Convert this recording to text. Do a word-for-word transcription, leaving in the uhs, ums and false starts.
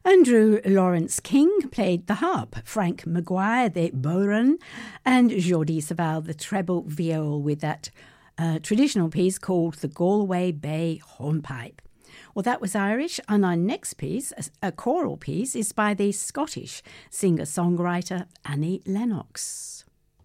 Andrew Lawrence King played the harp, Frank Maguire the bodhrán, and Jordi Savall the treble viol with that uh, traditional piece called the Galway Bay Hornpipe. Well, that was Irish, and our next piece, a choral piece, is by the Scottish singer-songwriter Annie Lennox.